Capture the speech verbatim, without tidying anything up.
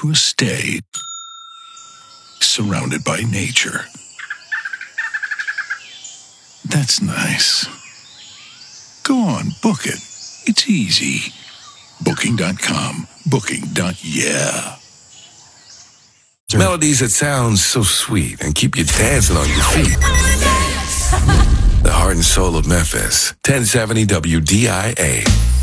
to a stay, surrounded by nature. That's nice. Go on, book it. It's easy. Booking dot com. Booking. Yeah. Melodies that sound so sweet and keep you dancing on your feet. The heart and soul of Memphis. ten seventy W D I A.